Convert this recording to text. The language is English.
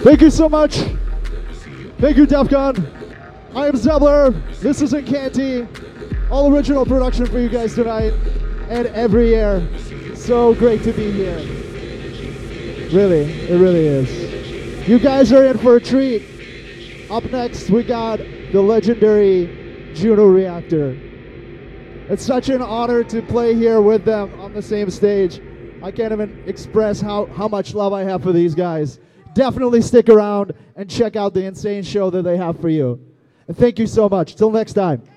Thank you so much. Thank you, Defcon. I am Zebler. This is Incanti. All original production for you guys tonight and every year. So great to be here. Really, it really is. You guys are in for a treat. Up next, we got the legendary Juno Reactor. It's such an honor to play here with them on the same stage. I can't even express how much love I have for these guys. Definitely stick around and check out the insane show that they have for you. And thank you so much. Till next time.